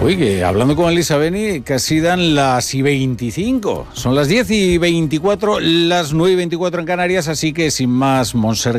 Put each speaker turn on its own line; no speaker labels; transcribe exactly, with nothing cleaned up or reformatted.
Uy, que hablando con Elisa Beni, casi dan las y veinticinco. Son las diez y veinticuatro, las nueve y veinticuatro en Canarias, así que sin más, Montserrat.